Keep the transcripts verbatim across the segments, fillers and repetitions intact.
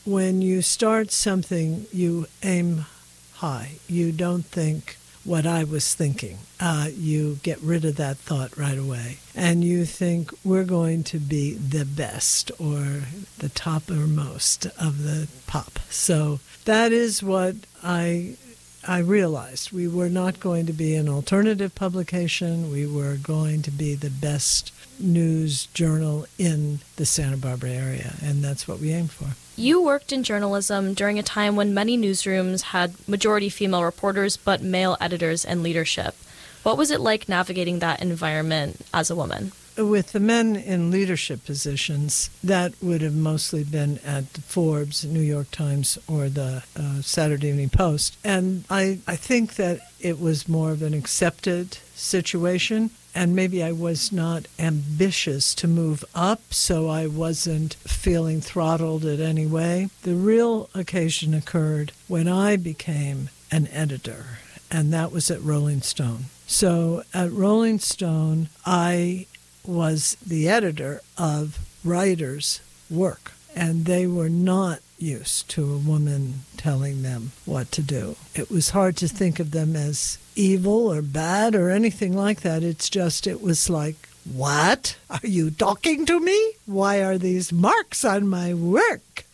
when you start something, you aim high. You don't think what I was thinking. Uh, you get rid of that thought right away. And you think we're going to be the best or the toppermost of the pop. So that is what I I realized. We were not going to be an alternative publication. We were going to be the best news journal in the Santa Barbara area, and that's what we aimed for. You worked in journalism during a time when many newsrooms had majority female reporters but male editors and leadership. What was it like navigating that environment as a woman? With the men in leadership positions, that would have mostly been at Forbes, New York Times, or the uh, Saturday Evening Post. And I, I think that it was more of an accepted situation. And maybe I was not ambitious to move up, so I wasn't feeling throttled in any way. The real occasion occurred when I became an editor, and that was at Rolling Stone. So at Rolling Stone, I was the editor of writers' work, and they were not used to a woman telling them what to do. It was hard to think of them as evil or bad or anything like that. It's just, it was like, what? Are you talking to me? Why are these marks on my work?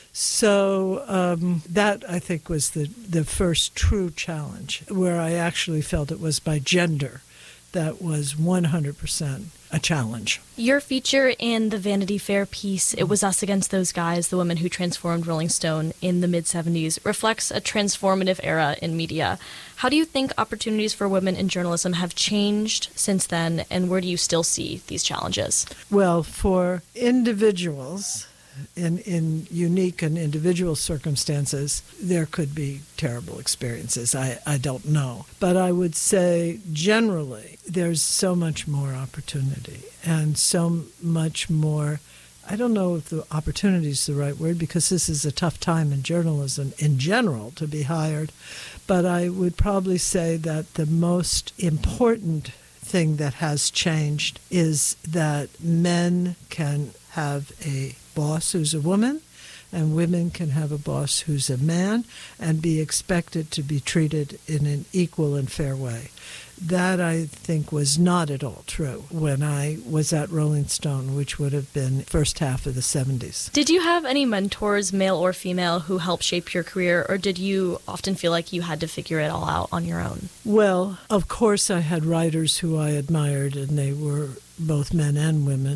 So um, that, I think, was the, the first true challenge, where I actually felt it was by gender that was one hundred percent a challenge. Your feature in the Vanity Fair piece, It Was Us Against Those Guys, the women who transformed Rolling Stone in the mid-seventies, reflects a transformative era in media. How do you think opportunities for women in journalism have changed since then, and where do you still see these challenges? Well, for individuals, in, in unique and individual circumstances, there could be terrible experiences. I, I don't know. But I would say generally, there's so much more opportunity and so much more, I don't know if the opportunity is the right word, because this is a tough time in journalism in general to be hired. But I would probably say that the most important thing that has changed is that men can have a boss who's a woman, and women can have a boss who's a man, and be expected to be treated in an equal and fair way. That, I think, was not at all true when I was at Rolling Stone, which would have been first half of the seventies. Did you have any mentors, male or female, who helped shape your career, or did you often feel like you had to figure it all out on your own? Well, of course I had writers who I admired, and they were both men and women.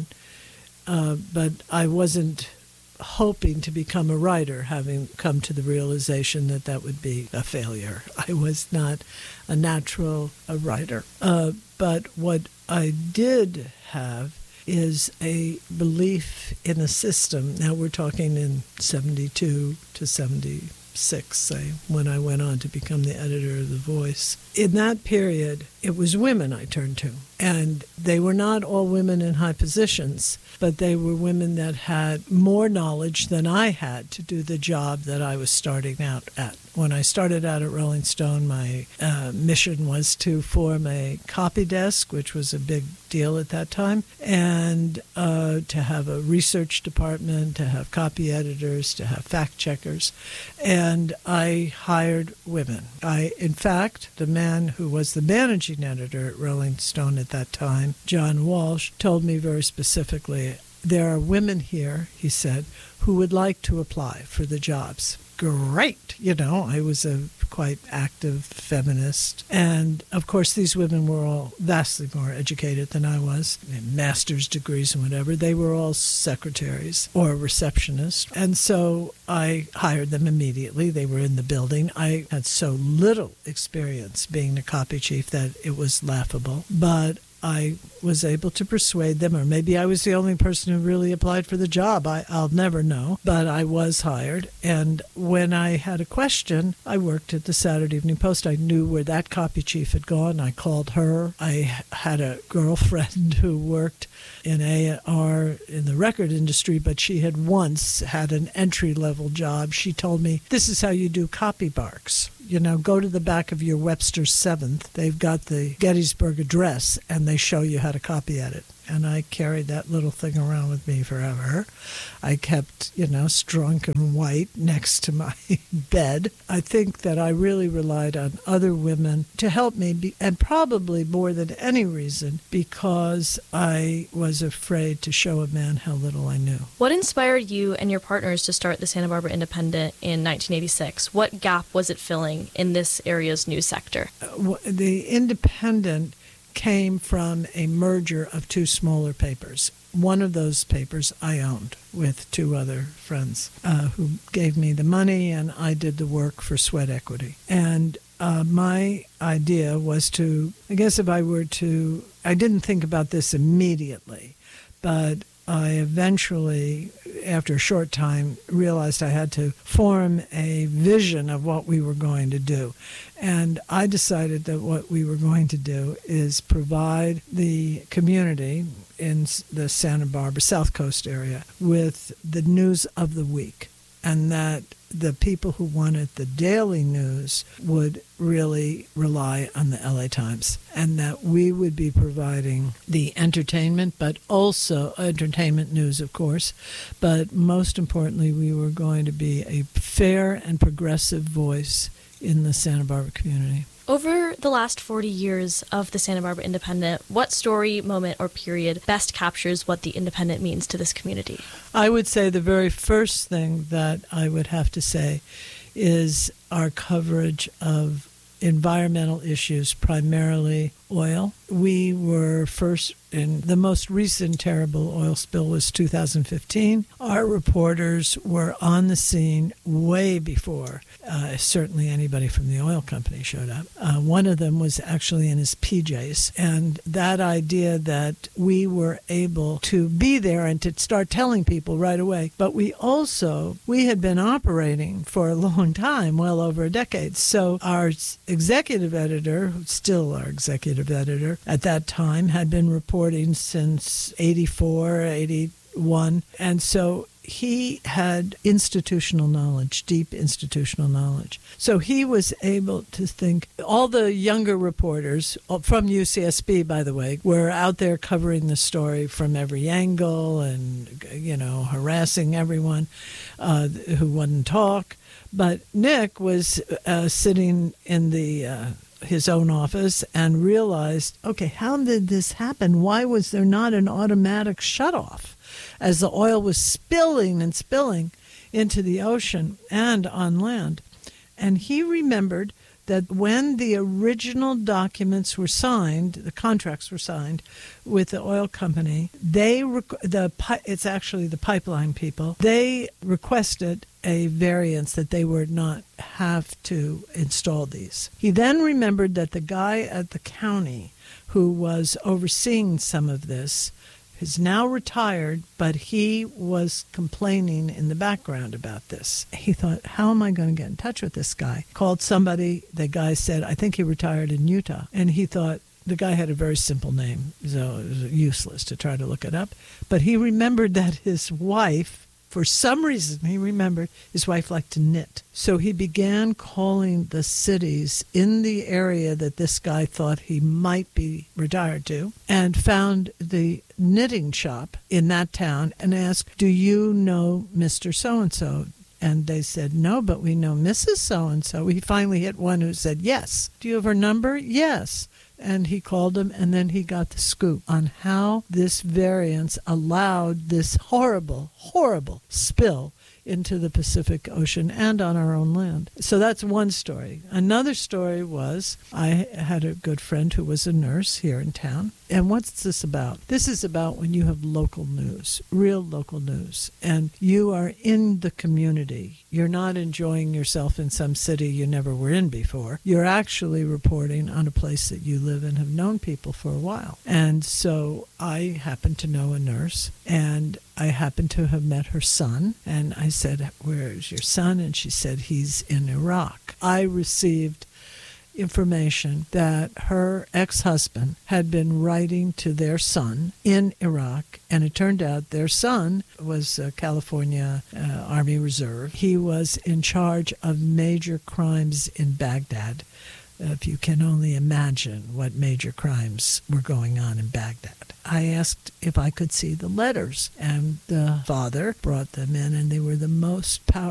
Uh, but I wasn't hoping to become a writer, having come to the realization that that would be a failure. I was not a natural a writer. Uh, but what I did have is a belief in a system. Now we're talking in seventy-two to seventy-six, say, when I went on to become the editor of The Voice. In that period, it was women I turned to. And they were not all women in high positions, but they were women that had more knowledge than I had to do the job that I was starting out at. When I started out at Rolling Stone, my uh, mission was to form a copy desk, which was a big deal at that time, and uh, to have a research department, to have copy editors, to have fact checkers. And I hired women. I, in fact, the man who was the managing editor at Rolling Stone at that time, John Walsh, told me very specifically, there are women here, he said, who would like to apply for the jobs. Great. You know, I was a quite active feminist. And, of course, these women were all vastly more educated than I was, master's degrees and whatever. They were all secretaries or receptionists. And so I hired them immediately. They were in the building. I had so little experience being a copy chief that it was laughable. But I was able to persuade them, or maybe I was the only person who really applied for the job. I, I'll never know, but I was hired. And when I had a question, I worked at the Saturday Evening Post. I knew where that copy chief had gone. I called her. I had a girlfriend who worked in A and R in the record industry, but she had once had an entry-level job. She told me, this is how you do copy barks. You know, go to the back of your Webster seventh. They've got the Gettysburg Address, and they show you how to copy edit. and I carried that little thing around with me forever. I kept, you know, Strunk and White next to my bed. I think that I really relied on other women to help me, be, and probably more than any reason, because I was afraid to show a man how little I knew. What inspired you and your partners to start the Santa Barbara Independent in nineteen eighty-six? What gap was it filling in this area's news sector? Uh, the Independent came from a merger of two smaller papers. One of those papers I owned with two other friends uh, who gave me the money, and I did the work for Sweat Equity. And uh, my idea was to, I guess if I were to, I didn't think about this immediately, but I eventually, after a short time, realized I had to form a vision of what we were going to do. And I decided that what we were going to do is provide the community in the Santa Barbara South Coast area with the news of the week, and that the people who wanted the daily news would really rely on the L A Times, and that we would be providing the entertainment, but also entertainment news, of course, but most importantly, we were going to be a fair and progressive voice in the Santa Barbara community. Over the last forty years of the Santa Barbara Independent, what story, moment, or period best captures what the Independent means to this community? I would say the very first thing that I would have to say is our coverage of environmental issues, primarily oil. We were first, in the most recent terrible oil spill was two thousand fifteen. Our reporters were on the scene way before uh, certainly anybody from the oil company showed up. Uh, one of them was actually in his P Js. And that idea that we were able to be there and to start telling people right away. But we also, we had been operating for a long time, well over a decade. So our executive editor, still our executive editor at that time, had been reporting since eighty-four, eighty-one. And so he had institutional knowledge, deep institutional knowledge. So he was able to think, all the younger reporters from U C S B, by the way, were out there covering the story from every angle and, you know, harassing everyone uh, who wouldn't talk. But Nick was uh, sitting in the uh, his own office and realized, okay, how did this happen? Why was there not an automatic shutoff as the oil was spilling and spilling into the ocean and on land? And he remembered that when the original documents were signed, the contracts were signed with the oil company, they the it's actually the pipeline people, they requested a variance that they would not have to install these. He then remembered that the guy at the county who was overseeing some of this is now retired, but he was complaining in the background about this. He thought, how am I going to get in touch with this guy? Called somebody. The guy said, I think he retired in Utah. And he thought, the guy had a very simple name, so it was useless to try to look it up. But he remembered that his wife, for some reason, he remembered his wife liked to knit. So he began calling the cities in the area that this guy thought he might be retired to, and found the knitting shop in that town and asked, do you know Mister So-and-so? And they said, no, but we know Missus So-and-so. He finally hit one who said, yes. Do you have her number? Yes. And he called him, and then he got the scoop on how this variance allowed this horrible, horrible spill into the Pacific Ocean and on our own land. So that's one story. Another story was, I had a good friend who was a nurse here in town. And what's this about? This is about when you have local news, real local news, and you are in the community. You're not enjoying yourself in some city you never were in before. You're actually reporting on a place that you live and have known people for a while. And so I happened to know a nurse, and I happened to have met her son, and I said, where is your son? And she said, he's in Iraq. I received information that her ex-husband had been writing to their son in Iraq, and it turned out their son was a California uh, Army Reserve. He was in charge of major crimes in Baghdad. if you can only imagine what major crimes were going on in Baghdad. I asked if I could see the letters, and the father brought them in, and they were the most powerful